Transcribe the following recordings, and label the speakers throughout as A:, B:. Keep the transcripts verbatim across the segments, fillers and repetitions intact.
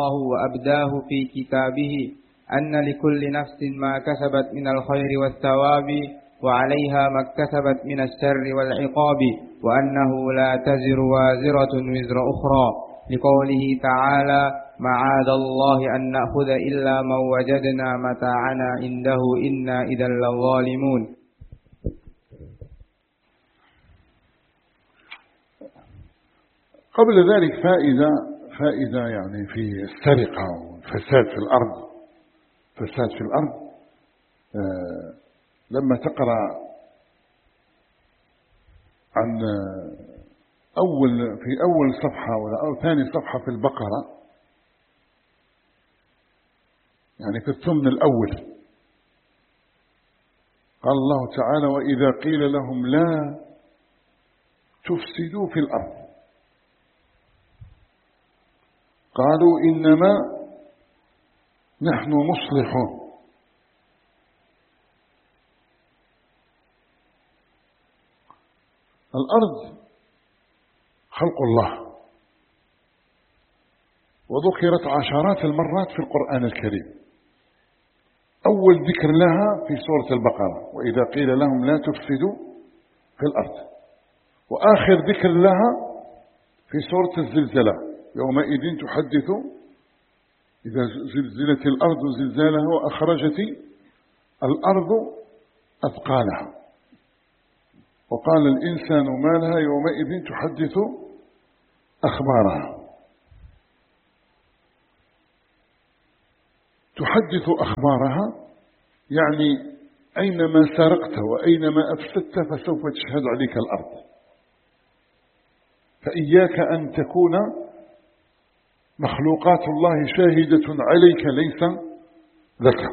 A: الله وأبداه في كتابه أن لكل نفس ما كسبت من الخير والثواب وعليها ما اكتسبت من الشر والعقاب وأنه لا تزر وازرة وزر أخرى لقوله تعالى معاذ الله أن نأخذ إلا من وجدنا متاعنا عنده إنا إذا لظالمون.
B: قبل ذلك فائدة فائدة يعني في السرقة والفساد في الأرض. فساد في الأرض آه لما تقرأ عن أول في أول صفحة أو ثاني صفحة في البقرة، يعني في الثمن الأول، قال الله تعالى وإذا قيل لهم لا تفسدوا في الأرض قالوا إنما نحن مصلحون. الأرض خلق الله، وذكرت عشرات المرات في القرآن الكريم. أول ذكر لها في سورة البقرة وإذا قيل لهم لا تفسدوا في الأرض، وآخر ذكر لها في سورة الزلزلة يومئذ تحدث إذا زلزلت الأرض زلزالها وأخرجت الأرض أثقالها وقال الإنسان ما لها يومئذ تحدث أخبارها. تحدث أخبارها يعني أينما سرقت وأينما أفسدت فسوف تشهد عليك الأرض، فإياك أن تكون مخلوقات الله شاهدة عليك ليس لك.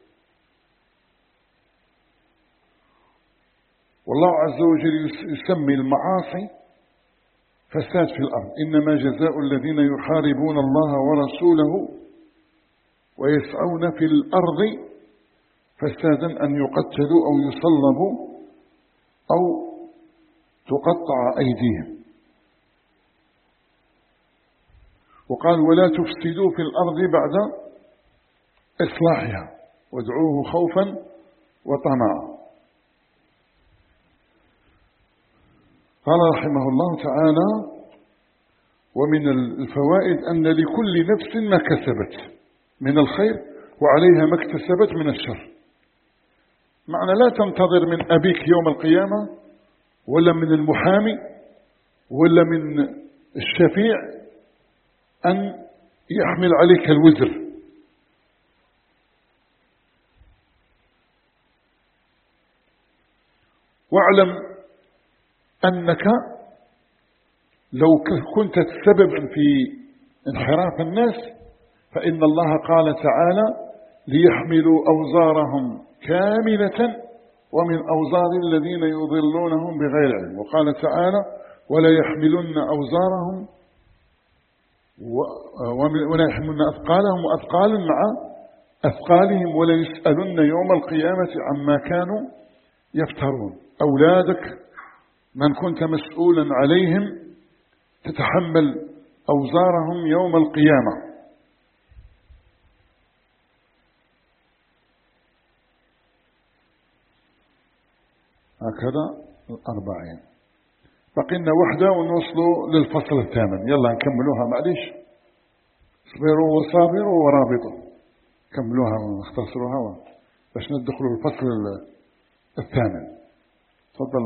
B: والله عز وجل يسمي المعاصي فساد في الأرض. إنما جزاء الذين يحاربون الله ورسوله ويسعون في الأرض فسادا أن يقتلوا أو يصلبوا أو تقطع أيديهم. وقال ولا تفسدوا في الأرض بعد إصلاحها وادعوه خوفا وطمعا. قال رحمه الله تعالى ومن الفوائد أن لكل نفس ما كسبت من الخير وعليها ما اكتسبت من الشر. معنى لا تنتظر من أبيك يوم القيامة ولا من المحامي ولا من الشفيع أن يحمل عليك الوزر. واعلم أنك لو كنت سببا في انحراف الناس فإن الله قال تعالى ليحملوا أوزارهم كاملة ومن أوزار الذين يضلونهم بغير علم. وقال تعالى ولا يحملن أوزارهم ولا يحملن أثقالهم وأثقالا مع أثقالهم ولا يسألن يوم القيامة عما كانوا يفترون. أولادك من كنت مسؤولا عليهم تتحمل أوزارهم يوم القيامة. هكذا الأربعين. بقينا وحدة ونوصلوا للفصل الثامن. يلا نكملوها معليش. اصبروا وصابروا ورابطوا. كملوها ونختصروها باش ندخلوا الفصل الثامن. تفضل.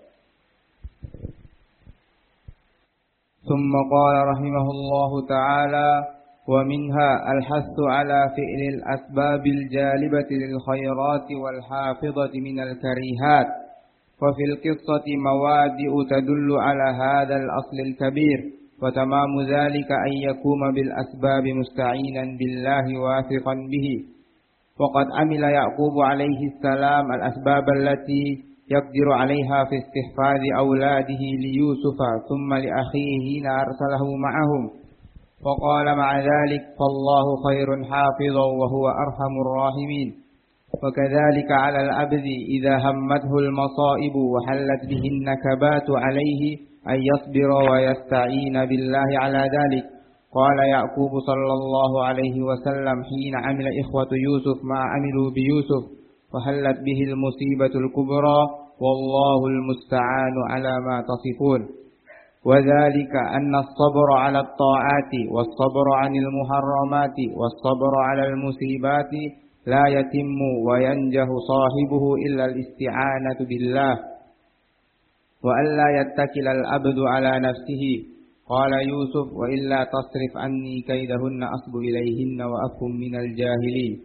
A: ثم قال رحمه الله تعالى ومنها الحث على فعل الأسباب الجالبة للخيرات والحافظة من الكريهات. وفي القصة موادئ تدل على هذا الأصل الكبير، وتمام ذلك أن يقوم بالأسباب مستعينا بالله واثقا به. وقد عمل يعقوب عليه السلام الأسباب التي يقدر عليها في استحفاظ أولاده ليوسف ثم لأخيه حين أرسله معهم، وقال مع ذلك فالله خير حافظا وهو أرحم الراحمين. وكذلك على العبد إذا همته المصائب وحلت به النكبات عليه أن يصبر ويستعين بالله على ذلك، قال يعقوب صلى الله عليه وسلم حين عمل إخوة يوسف ما عملوا بيوسف فحلت به المصيبة الكبرى والله المستعان على ما تصفون. وذلك أن الصبر على الطاعات والصبر عن المحرمات والصبر على المصيبات لا يتم وينجح صاحبه إلا الاستعانة بالله وألا يتكل العبد على نفسه. قال يوسف وإلا تصرف عني كيدهن أصب إليهن وأكن من الجاهلين.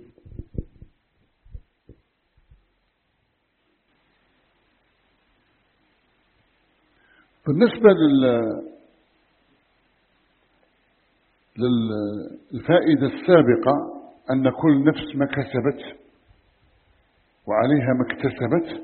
B: بالنسبة للفائدة السابقة أن كل نفس ما كسبت وعليها ما اكتسبت،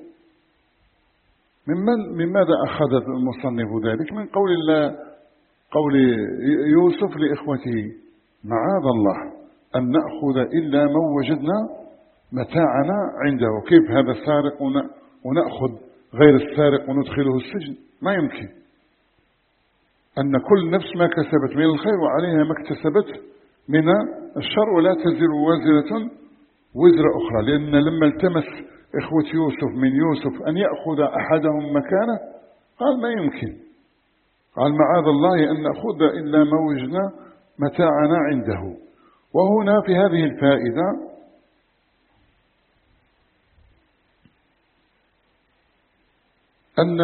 B: ممن من ماذا أخذ المصنف ذلك؟ من قول الله قول يوسف لإخوته معاذ الله أن نأخذ إلا من وجدنا متاعنا عنده. كيف هذا سارق ونأخذ غير السارق وندخله السجن؟ ما يمكن. أن كل نفس ما كسبت من الخير وعليها ما اكتسبت من الشر ولا تزر وازرة وزر أخرى. لأن لما التمس إخوة يوسف من يوسف أن يأخذ أحدهم مكانه قال ما يمكن، قال معاذ الله أن نأخذ إلا ما وجدنا متاعنا عنده. وهنا في هذه الفائدة أن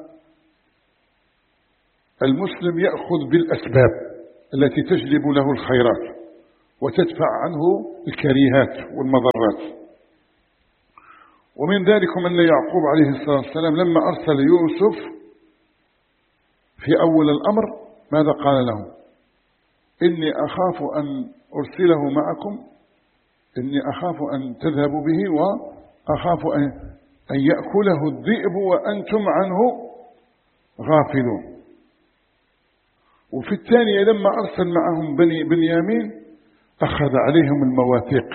B: المسلم يأخذ بالأسباب التي تجلب له الخيرات وتدفع عنه الكريهات والمضرات. ومن ذلك أن يعقوب عليه الصلاة والسلام لما أرسل يوسف في أول الأمر ماذا قال له؟ إني أخاف أن أرسله معكم، إني أخاف أن تذهبوا به وأخاف أن يأكله الذئب وأنتم عنه غافلون. وفي الثانية لما أرسل معهم بني بنيامين أخذ عليهم المواثيق،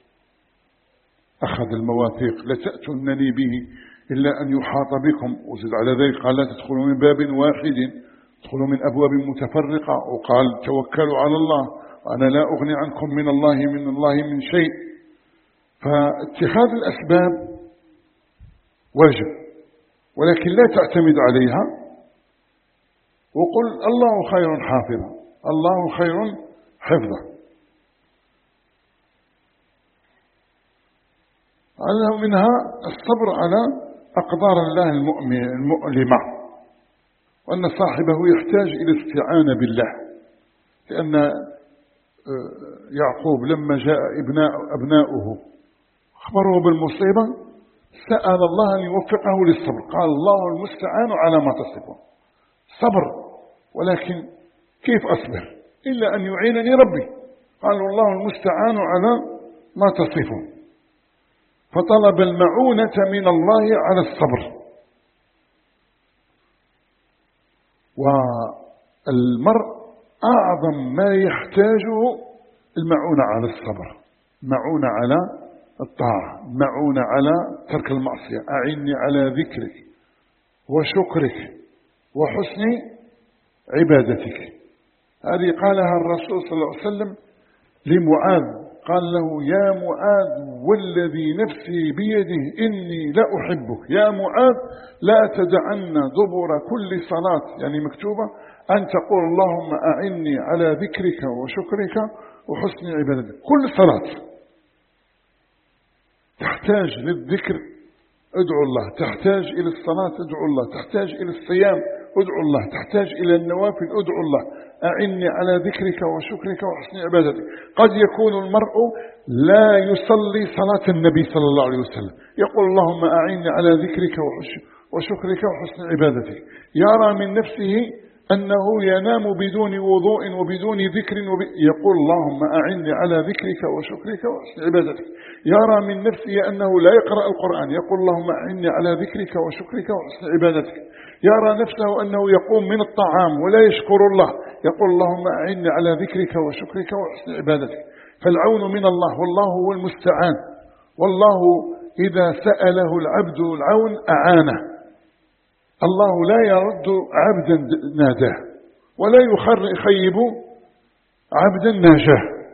B: أخذ المواثيق لتأتونني به إلا أن يحاط بكم. وزد على ذلك قال لا تدخلوا من باب واحد، ادخلوا من أبواب متفرقة. وقال توكلوا على الله وأنا لا أغني عنكم من الله من الله من شيء. فاتخاذ الأسباب واجب ولكن لا تعتمد عليها وقل الله خير حافظا، الله خير حفظا. منها الصبر على أقدار الله المؤلمة، وأن صاحبه يحتاج إلى الاستعانة بالله. لأن يعقوب لما جاء ابناء أبناؤه أخبره بالمصيبة سأل الله أن يوفقه للصبر، قال الله المستعان على ما تصفون. صبر، ولكن كيف أصبر إلا أن يعينني ربي؟ قال الله المستعان على ما تصفون. فطلب المعونة من الله على الصبر. والمرء أعظم ما يحتاجه المعونة على الصبر، معونة على الطاعة، معونة على ترك المعصية. أعني على ذكرك وشكرك وحسن عبادتك. هذه قالها الرسول صلى الله عليه وسلم لمعاذ، قال له يا معاذ والذي نفسي بيده إني لا أحبك يا معاذ لا تدعن دبر كل صلاة، يعني مكتوبة، أن تقول اللهم أعني على ذكرك وشكرك وحسن عبادتك. كل صلاة تحتاج للذكر ادعو الله، تحتاج إلى الصلاة ادعو الله، تحتاج إلى الصيام ادعو الله، تحتاج إلى النوافل ادعو الله. أعني على ذكرك وشكرك وحسن عبادتك. قد يكون المرء لا يصلي صلاة النبي صلى الله عليه وسلم، يقول اللهم أعني على ذكرك وشكرك وحسن عبادتك، يرى من نفسه أنه ينام بدون وضوء وبدون ذكر وب... يقول اللهم أعني على ذكرك وشكرك وحسن عبادتك. يرى من نفسه أنه لا يقرأ القرآن، يقول اللهم أعني على ذكرك وشكرك وحسن عبادتك. يرى نفسه أنه يقوم من الطعام ولا يشكر الله، يقول اللهم أعني على ذكرك وشكرك وحسن عبادتك. فالعون من الله، والله هو المستعان، والله إذا سأله العبد العون أعانه. الله لا يرد عبدا ناداه ولا يخيب عبد الناجح،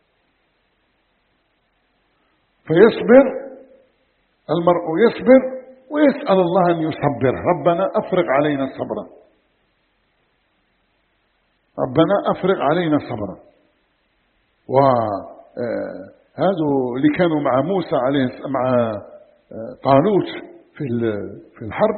B: فيصبر المرء، يصبر ويسأل الله أن يصبره. ربنا أفرغ علينا صبرا، ربنا أفرغ علينا صبرا. وهذا اللي كانوا مع موسى عليه مع طالوت في في الحرب،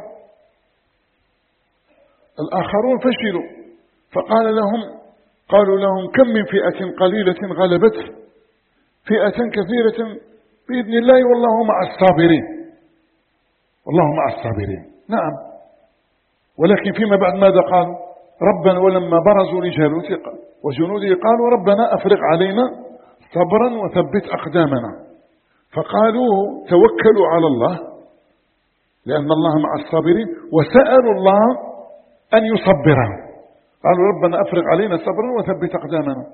B: الآخرون فشلوا، فقال لهم قالوا لهم كم من فئة قليلة غلبت فئة كثيرة بإذن الله والله مع الصابرين، والله مع الصابرين. نعم، ولكن فيما بعد ماذا قالوا؟ ربنا ولما برزوا لجالوت وجنوده قالوا ربنا أفرغ علينا صبرا وثبت أقدامنا، فقالوا توكلوا على الله لأن الله مع الصابرين، وسألوا الله أن يصبرهم، قالوا ربنا أفرغ علينا صبرا وثبت أقدامنا.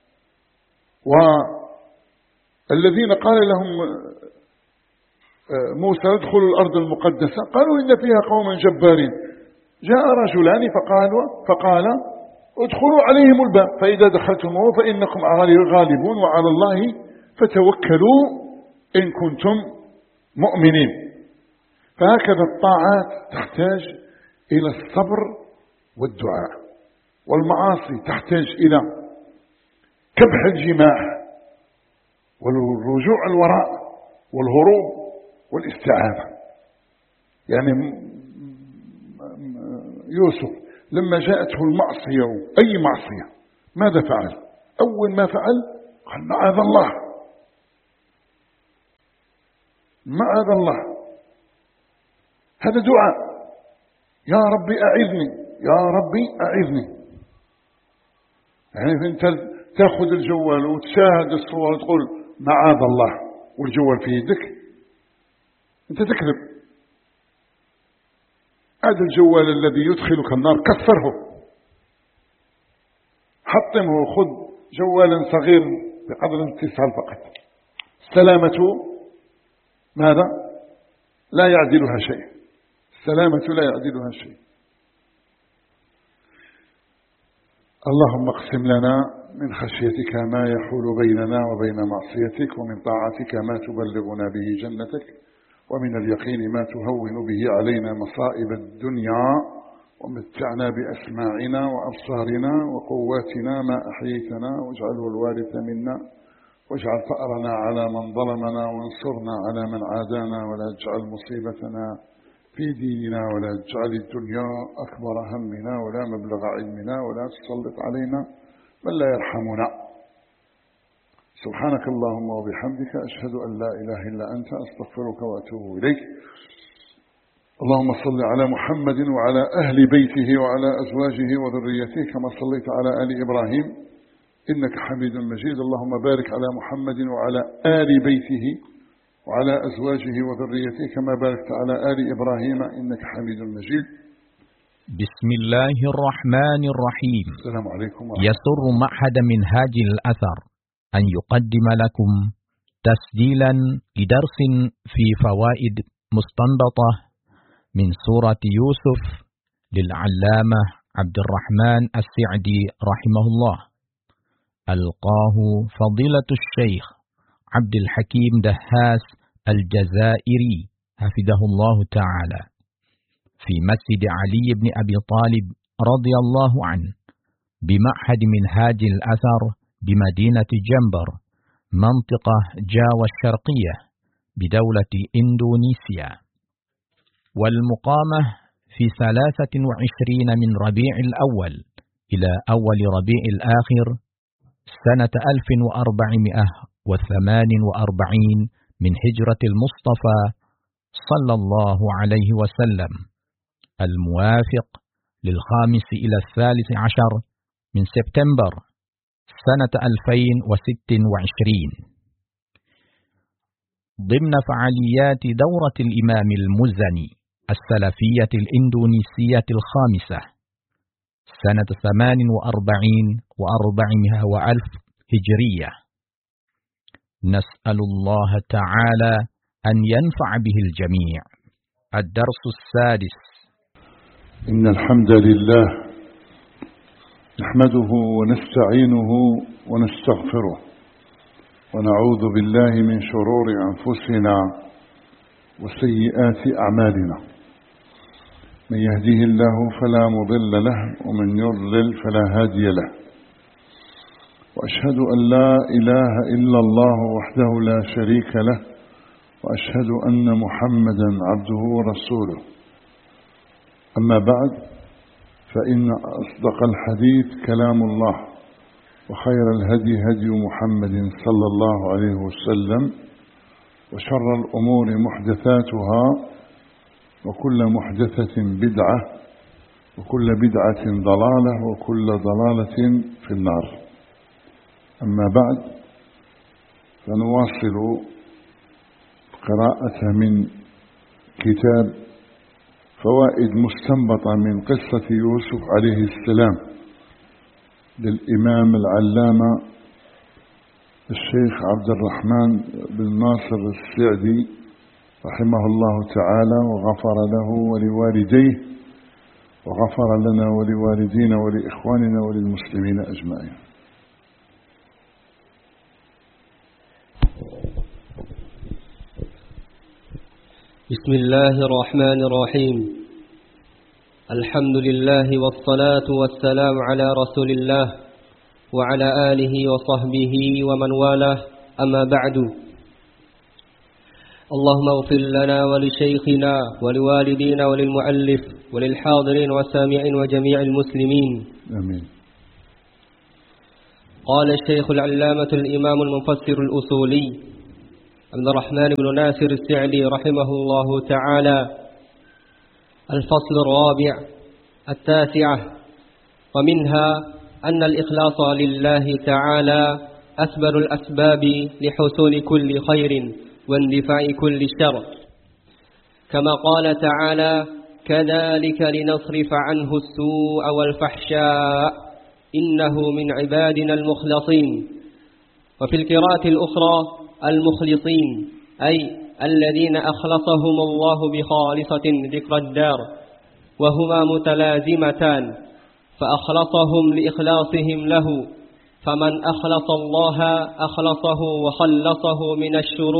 B: والذين قال لهم موسى ادخلوا الأرض المقدسة قالوا إن فيها قوما جبارين، جاء رجلان فقالوا فقال ادخلوا عليهم الباب فإذا دخلتموه فإنكم غالبون وعلى الله فتوكلوا إن كنتم مؤمنين. فهكذا الطاعات تحتاج إلى الصبر والدعاء، والمعاصي تحتاج إلى كبح الجماح والرجوع الوراء والهروب والاستعانة. يعني يوسف لما جاءته المعصية أي معصية ماذا فعل؟ أول ما فعل قال معاذ الله معاذ الله. هذا دعاء، يا ربي أعذني يا ربي أعذني. يعني أنت تأخذ الجوال وتشاهد الصور وتقول معاذ الله والجوال في يدك، أنت تكذب. هذا الجوال الذي يدخلك النار كسره، حطمه، خذ جوالا صغير بقدر الاتصال فقط. السلامة ماذا؟ لا يعدلها شيء، السلامة لا يعدلها شيء. اللهم اقسم لنا من خشيتك ما يحول بيننا وبين معصيتك، ومن طاعتك ما تبلغنا به جنتك، ومن اليقين ما تهون به علينا مصائب الدنيا، ومتعنا بأسماعنا وأبصارنا وقواتنا ما أحييتنا، واجعله الوارث منا، واجعل ثأرنا على من ظلمنا، وانصرنا على من عادانا، ولا تجعل مصيبتنا في ديننا، ولا تجعل الدنيا أكبر همنا ولا مبلغ علمنا، ولا تسلط علينا من لا يرحمنا. سبحانك اللهم وبحمدك أشهد أن لا إله إلا أنت أستغفرك وأتوب إليك. اللهم صل على محمد وعلى أهل بيته وعلى أزواجه وذريته كما صليت على آل إبراهيم إنك حميد مجيد. اللهم بارك على محمد وعلى آل بيته وعلى أزواجه وذريته كما باركت على آل إبراهيم إنك حميد مجيد.
C: بسم الله الرحمن الرحيم.
B: السلام عليكم.
C: يسر معهد منهاج الأثر أن يقدم لكم تسجيلا لدرس في فوائد مستنبطة من سورة يوسف للعلامة عبد الرحمن السعدي رحمه الله، ألقاه فضيلة الشيخ عبد الحكيم دهاس الجزائري حفظه الله تعالى في مسجد علي بن أبي طالب رضي الله عنه بمعهد منهاج الأثر بمدينة جنبر منطقة جاوة الشرقية بدولة إندونيسيا، والمقامة في ثلاثة وعشرين من ربيع الأول إلى أول ربيع الآخر سنة ألف وأربعمائة وثمان وأربعين من هجرة المصطفى صلى الله عليه وسلم، الموافق للخامس إلى الثالث عشر من سبتمبر سنة ألفين وستة وعشرين، ضمن فعاليات دورة الإمام المزني السلفية الإندونيسية الخامسة سنة ثمان وأربعين وأربعمائة وألف هجرية. نسأل الله تعالى أن ينفع به الجميع. الدرس السادس.
B: إن الحمد لله نحمده ونستعينه ونستغفره ونعوذ بالله من شرور أنفسنا وسيئات أعمالنا. من يهديه الله فلا مضل له ومن يضلل فلا هادي له. وأشهد أن لا إله إلا الله وحده لا شريك له، وأشهد أن محمدا عبده ورسوله. أما بعد، فإن أصدق الحديث كلام الله، وخير الهدي هدي محمد صلى الله عليه وسلم، وشر الأمور محدثاتها، وكل محدثة بدعة، وكل بدعة ضلالة، وكل ضلالة في النار. أما بعد، فنواصل قراءة من كتاب فوائد مستنبطة من قصة يوسف عليه السلام للإمام العلامة الشيخ عبد الرحمن بن ناصر السعدي رحمه الله تعالى، وغفر له ولوالديه، وغفر لنا ولوالدينا ولإخواننا وللمسلمين أجمعين.
D: بسم الله الرحمن الرحيم. الحمد لله والصلاة والسلام على رسول الله وعلى آله وصحبه ومن والاه، أما بعد. اللهم اغفر لنا ولشيخنا ولوالدينا وللمؤلف وللحاضرين والسامعين وجميع المسلمين،
B: آمين.
D: قال الشيخ العلامة الإمام المفسر الأصولي عبد الرحمن بن ناصر السعدي رحمه الله تعالى: الفصل الرابع التاسعة، ومنها أن الإخلاص لله تعالى أسبل الأسباب لحصول كل خير واندفاع كل شر، كما قال تعالى: كذلك لنصرف عنه السوء والفحشاء إنه من عبادنا المخلصين. وفي القراءة الأخرى: المخلصين، أي الذين أخلصهم الله بخالصة ذكر الدار، وهما متلازمتان، فأخلصهم لإخلاصهم له، فمن أخلص الله أخلصه وخلصه من الشرور